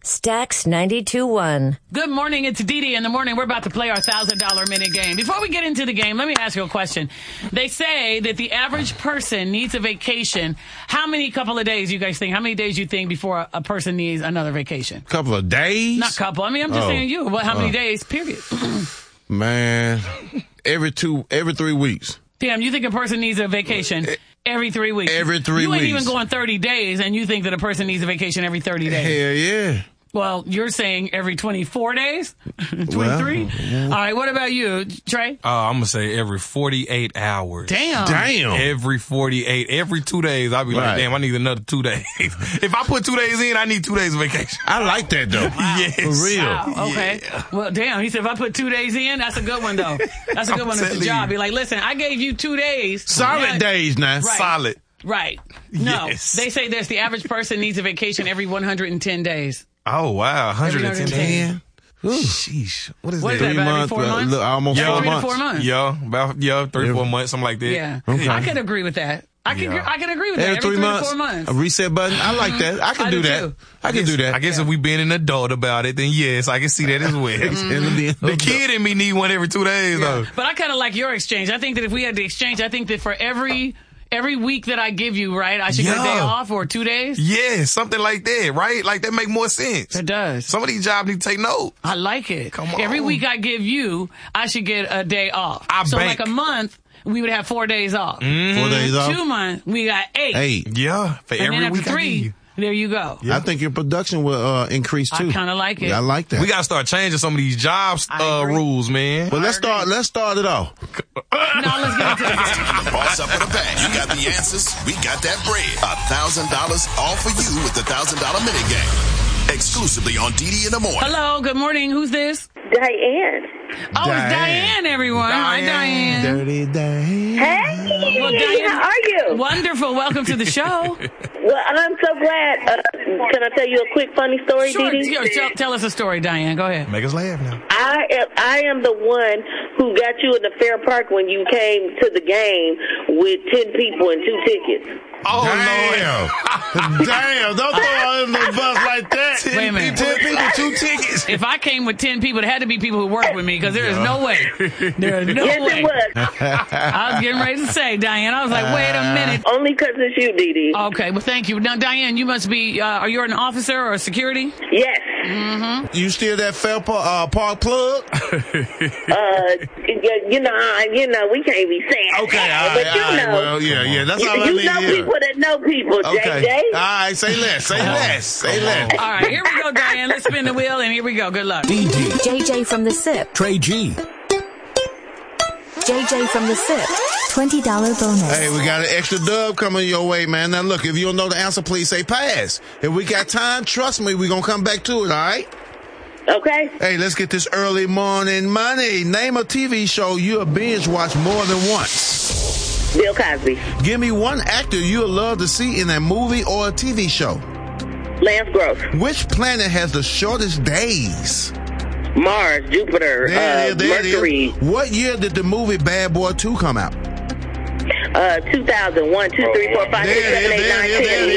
Stax 92.1. Good morning. It's Dee Dee in the morning. We're about to play our $1,000 minute game. Before we get into the game, let me ask you a question. They say that the average person needs a vacation. How many couple of days you guys think? How many days you think before a person needs another vacation? Couple of days? Not couple. I mean, I'm just saying you. Well, how many days, period? Man, every 3 weeks. Damn, you think a person needs a vacation every 3 weeks? Every 3 weeks. You ain't even going 30 days, and you think that a person needs a vacation every 30 days. Hell yeah. Well, you're saying every 24 days? 23? Well, All right, what about you, Trey? I'm going to say every 48 hours. Damn. Every 48. Every 2 days, I'll be like, damn, I need another 2 days. If I put 2 days in, I need 2 days of vacation. I like that, though. Wow. Yes. For real. Wow, okay. Yeah. Well, damn, he said if I put 2 days in, that's a good one, though. That's a good one at the job. Be like, listen, I gave you 2 days. Solid days now. Right. Solid. Right. No. Yes. They say the average person needs a vacation every 110 days. Oh, wow. 110. 110. Sheesh. What is What that? is that, about every 4 months? Almost Every 4 3 to months. 4 months. Yeah, 3 4 months, something like that. Yeah. Okay. I can agree with that. I can agree with that. Every 3 3 months. to 4 months. A reset button. I like that. I can I do do that. too. I can do that. I guess if we being an adult about it, then yes, I can see that as well. The kid in me need one every 2 days, though. But I kind of like your exchange. I think that if we had the exchange, I think that for every week that I give you, right, I should get a day off or 2 days. Yeah, something like that, right? Like that make more sense. It does. Some of these jobs need to take note. I like it. Come on. Every week I give you, I should get a day off. So like a month, we would have 4 days off. 4 days off. 2 months, we got 8. Yeah, for And every then after week I 3, give you. there you go. I think your production will increase too. I kind of like it. I like that. We gotta start changing some of these jobs rules, man. But let's start it off. Now let's get into the game. Boss up with a bag. You got the answers. We got that bread. $1,000 all for you with the $1,000 minute game. Exclusively on Dee Dee in the morning. Hello, good morning. Who's this? Diane. Oh, it's Diane, everyone. Hi, Diane. Dirty Diane. Hey, Well, Diane, how are you? Wonderful. Welcome to the show. Well, I'm so glad. Can I tell you a quick funny story, Sure. Dee Dee? Tell us a story, Diane. Go ahead. Make us laugh now. I am the one who got you in the Fair Park when you came to the game with 10 people and 2 tickets. Oh, Damn. Damn. Don't throw her in the bus like that. Wait a minute. 10 people, 2 tickets. If I came with 10 people, it had to be people who worked with me because there is no way. There is no Yes, way. it was. I was getting ready to say, Diane. I was like, wait a minute. Only because it's you, Dee Dee. Okay, well, thank you. Now, Diane, you must be, are you an officer or a security? Yes. You still that Fair Park plug? You know, we can't be saying Okay, that, all but right, you all right. know. Well, yeah, that's all I You need know to hear. people that know people, Okay. JJ. All right, say less, say less. All right, here we go, Diane. Let's spin the wheel, and here we go. Good luck. JJ from the SIP. Trey G. JJ from the SIP. $20 bonus. Hey, we got an extra dub coming your way, man. Now, look, if you don't know the answer, please say pass. If we got time, trust me, we're going to come back to it, all right? Okay. Hey, let's get this early morning money. Name a TV show you'll binge watch more than once. Bill Cosby. Give me one actor you'll love to see in a movie or a TV show. Lance Gross. Which planet has the shortest days? Mars, Jupiter, There it Mercury. is. What year did the movie Bad Boy 2 come out? 2001, 2, 3, 4, 5, 6, 7, 8, 9, 10.